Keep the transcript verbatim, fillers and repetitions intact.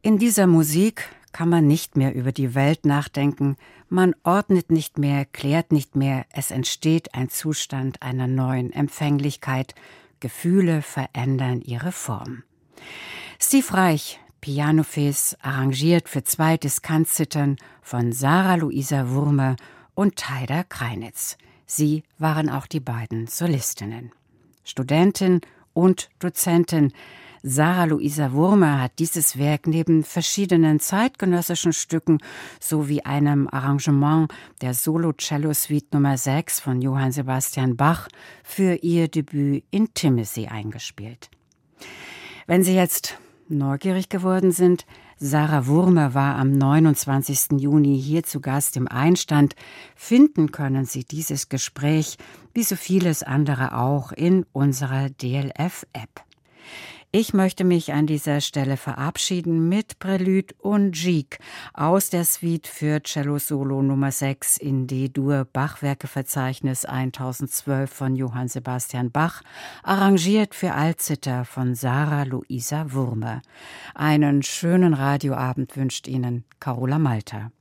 In dieser Musik kann man nicht mehr über die Welt nachdenken, man ordnet nicht mehr, klärt nicht mehr, es entsteht ein Zustand einer neuen Empfänglichkeit, Gefühle verändern ihre Form. Steve Reich, Pianofes, arrangiert für zwei Diskantzittern von Sarah Luisa Wurmer und Taida Kreinitz. Sie waren auch die beiden Solistinnen. Studentin und Dozentin Sarah Luisa Wurmer hat dieses Werk neben verschiedenen zeitgenössischen Stücken sowie einem Arrangement der Solo-Cello-Suite Nummer sechs von Johann Sebastian Bach für ihr Debüt Intimacy eingespielt. Wenn Sie jetzt neugierig geworden sind, Sarah Wurmer war am neunundzwanzigsten Juni hier zu Gast im Einstand. Finden können Sie dieses Gespräch, wie so vieles andere auch, in unserer D L F-App. Ich möchte mich an dieser Stelle verabschieden mit Prelude und Gigue aus der Suite für Cello Solo Nummer sechs in D-Dur Bachwerkeverzeichnis tausendzwölf von Johann Sebastian Bach, arrangiert für Altzither von Sarah Luisa Wurmer. Einen schönen Radioabend wünscht Ihnen Carola Malter.